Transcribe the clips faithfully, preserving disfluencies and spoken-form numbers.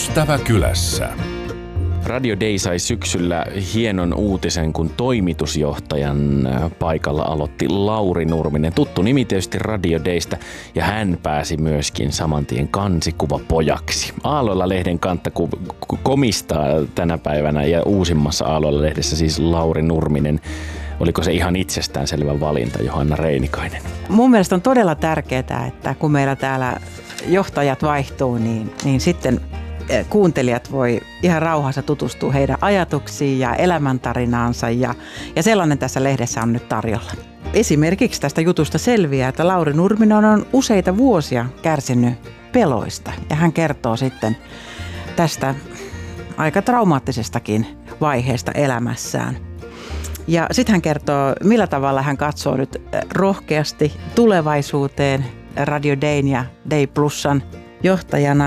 Ystäväkylässä. Radio Day sai syksyllä hienon uutisen, kun toimitusjohtajan paikalla aloitti Lauri Nurminen. Tuttu nimi tietysti Radio Daystä, ja hän pääsi myöskin samantien kansikuvapojaksi. Aalloilla-lehden kantta komistaa tänä päivänä, ja uusimmassa Aalloilla-lehdessä siis Lauri Nurminen. Oliko se ihan itsestäänselvä valinta, Johanna Reinikainen? Mun mielestä on todella tärkeää, että kun meillä täällä johtajat vaihtuu, niin, niin sitten kuuntelijat voi ihan rauhassa tutustua heidän ajatuksiin ja elämäntarinaansa, ja, ja sellainen tässä lehdessä on nyt tarjolla. Esimerkiksi tästä jutusta selviää, että Lauri Nurminen on useita vuosia kärsinyt peloista, ja hän kertoo sitten tästä aika traumaattisestakin vaiheesta elämässään. Ja sitten hän kertoo, millä tavalla hän katsoo nyt rohkeasti tulevaisuuteen Radio Dayn ja Day Plusan johtajana.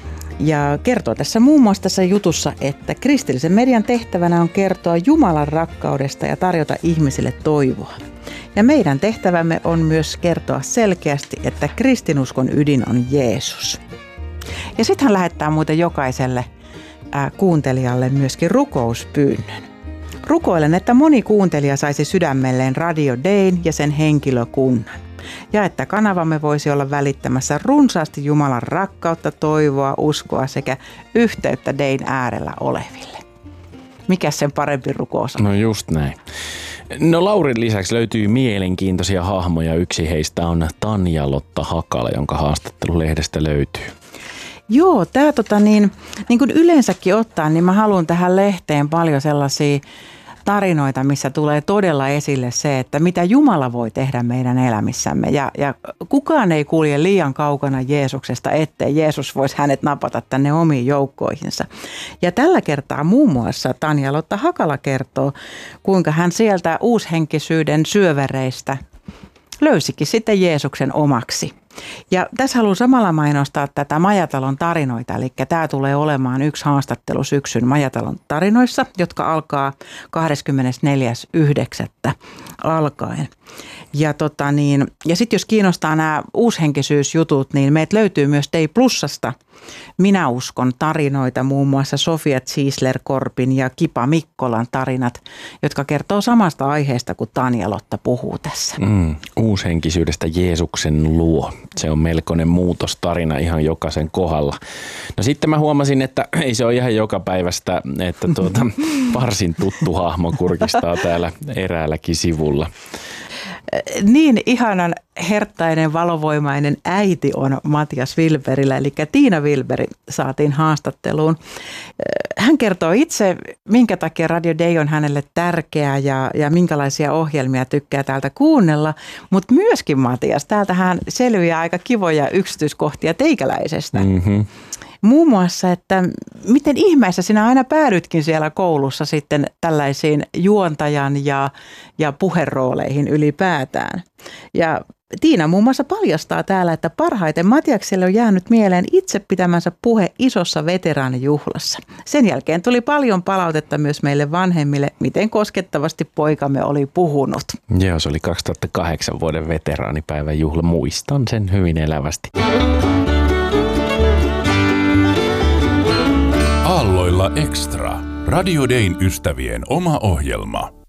Ja kertoo tässä muun muassa tässä jutussa, että kristillisen median tehtävänä on kertoa Jumalan rakkaudesta ja tarjota ihmisille toivoa. Ja meidän tehtävämme on myös kertoa selkeästi, että kristinuskon ydin on Jeesus. Ja sitten hän lähettää muuten jokaiselle ää, kuuntelijalle myöskin rukouspyynnön. Rukoilen, että moni kuuntelija saisi sydämelleen Radio Dayn ja sen henkilökunnan. Ja että kanavamme voisi olla välittämässä runsaasti Jumalan rakkautta, toivoa, uskoa sekä yhteyttä Dayn äärellä oleville. Mikäs sen parempi rukous on? No just näin. No Laurin lisäksi löytyy mielenkiintoisia hahmoja. Yksi heistä on Tanja-Lotta Hakala, jonka haastattelu lehdestä löytyy. Joo, tämä tota niin, niin kuin yleensäkin ottaa, niin mä haluan tähän lehteen paljon sellaisia tarinoita, missä tulee todella esille se, että mitä Jumala voi tehdä meidän elämissämme. Ja, ja kukaan ei kulje liian kaukana Jeesuksesta, ettei Jeesus voisi hänet napata tänne omiin joukkoihinsa. Ja tällä kertaa muun muassa Tanja-Lotta Hakala kertoo, kuinka hän sieltä uushenkisyyden syövereistä löysikin sitten Jeesuksen omaksi. Ja tässä haluan samalla mainostaa tätä Majatalon tarinoita, eli tämä tulee olemaan yksi haastattelu syksyn Majatalon tarinoissa, jotka alkaa kahdeskymmenesneljäs yhdeksättä alkaen. Ja, tota niin, ja sitten jos kiinnostaa nämä uushenkisyysjutut, niin meitä löytyy myös Day Plusasta Minä uskon tarinoita, muun muassa Sofia Ziesler-Korpin ja Kipa Mikkolan tarinat, jotka kertoo samasta aiheesta kuin Tanja-Lotta puhuu tässä. Mm, uushenkisyydestä Jeesuksen luo. Se on melkoinen muutostarina ihan jokaisen kohdalla. No sitten mä huomasin, että ei se ole ihan joka päivästä, että tuota, varsin tuttu hahmo kurkistaa täällä eräälläkin sivulla. Niin ihanan herttainen, valovoimainen äiti on Matias Wilberillä, eli Tiina Wilberi saatiin haastatteluun. Hän kertoo itse, minkä takia Radio Day on hänelle tärkeää ja, ja minkälaisia ohjelmia tykkää täältä kuunnella, mutta myöskin Matias, täältähän selviää aika kivoja yksityiskohtia teikäläisestä. Mm-hmm. Muun muassa, että miten ihmeessä sinä aina päädytkin siellä koulussa sitten tällaisiin juontajan ja, ja puherooleihin ylipäätään. Ja Tiina muun muassa paljastaa täällä, että parhaiten Matiakselle on jäänyt mieleen itse pitämänsä puhe isossa veteraanijuhlassa. Sen jälkeen tuli paljon palautetta myös meille vanhemmille, miten koskettavasti poikamme oli puhunut. Joo, se oli kaksituhattakahdeksan vuoden veteraanipäivän juhla. Muistan sen hyvin elävästi. Aalloilla Extra. Radio Dayn ystävien oma ohjelma.